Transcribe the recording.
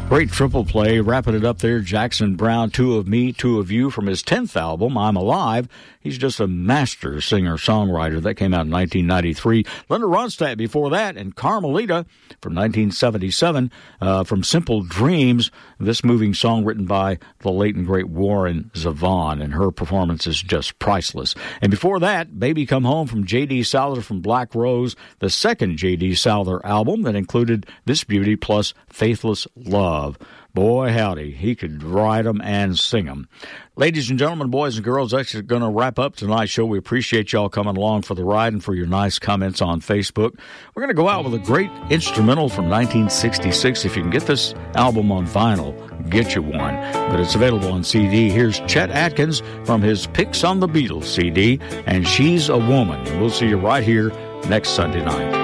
Great triple play, wrapping it up there. Jackson Browne, Two of Me, Two of You, from his 10th album, I'm Alive. He's just a master singer-songwriter. That came out in 1993. Linda Ronstadt before that, and Carmelita from 1977, from Simple Dreams, this moving song written by the late and great Warren Zevon, and her performance is just priceless. And before that, Baby Come Home from J.D. Souther from Black Rose, the second J.D. Souther album that included this beauty plus Faithless Love. Boy, howdy, he could write them and sing them. Ladies and gentlemen, boys and girls, that's going to wrap up tonight's show. We appreciate y'all coming along for the ride and for your nice comments on Facebook. We're going to go out with a great instrumental from 1966. If you can get this album on vinyl, get you one. But it's available on CD. Here's Chet Atkins from his Picks on the Beatles CD, and She's a Woman. We'll see you right here next Sunday night.